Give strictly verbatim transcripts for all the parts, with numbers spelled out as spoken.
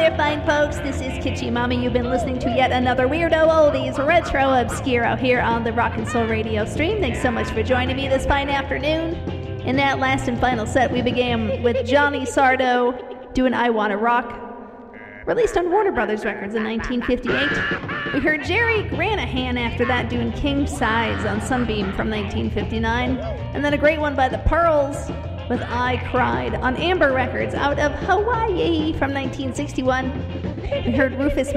there, fine folks. This is Kitschy Mama. You've been listening to yet another Weirdo Oldies Retro Obscuro here on the Rock and Soul Radio stream. Thanks so much for joining me this fine afternoon. In that last and final set, we began with Johnny Sardo doing I Wanna Rock, released on Warner Brothers Records in nineteen fifty-eight. We heard Jerry Granahan after that doing King Size on Sunbeam from nineteen fifty-nine, and then a great one by the Pearls with I Cried on Amber Records out of Hawaii from nineteen sixty-one. We heard Rufus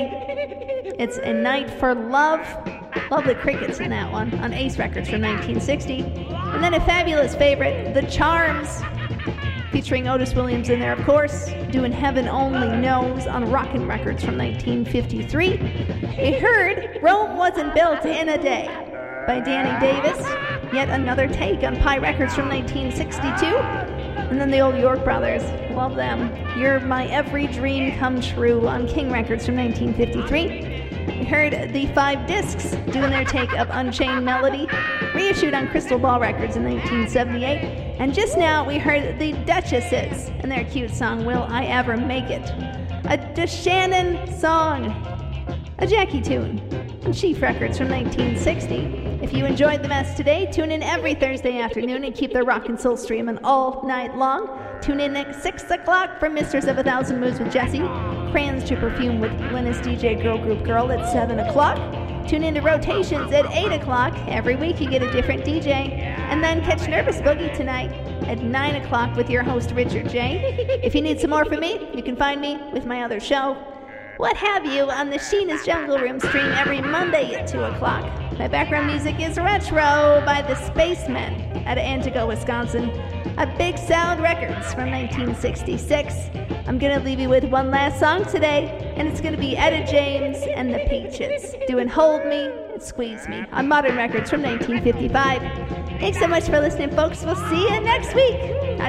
McKay, It's a Night for Love. Love the crickets in that one on Ace Records from nineteen sixty. And then a fabulous favorite, The Charms, featuring Otis Williams in there, of course, doing Heaven Only Knows on Rockin' Records from nineteen fifty-three. We heard Rome Wasn't Built in a Day by Danny Davis, yet another take on Pie Records from nineteen sixty-two. And then the old York Brothers, love them, You're My Every Dream Come True on King Records from nineteen fifty-three. We heard the Five Discs doing their take of Unchained Melody, reissued on Crystal Ball Records in nineteen seventy-eight. And just now we heard the Duchesses and their cute song, Will I Ever Make It? A DeShannon song, a Jackie tune on Chief Records from nineteen sixty. If you enjoyed the mess today, tune in every Thursday afternoon and keep the Rock and Soul streaming all night long. Tune in at six o'clock for Mistress of a Thousand Moves with Jessie, Crayons to Perfume with Glennis D J Girl Group Girl at seven o'clock. Tune in to Rotations at eight o'clock. Every week you get a different D J. And then catch Nervous Boogie tonight at nine o'clock with your host, Richard J. If you need some more from me, you can find me with my other show, What Have You, on the Sheena's Jungle Room stream every Monday at two o'clock. My background music is Retro by the Spacemen out of Antigo, Wisconsin, a Big Sound Records from nineteen sixty-six. I'm going to leave you with one last song today, and it's going to be Etta James and the Peaches doing Hold Me and Squeeze Me on Modern Records from nineteen fifty-five. Thanks so much for listening, folks. We'll see you next week.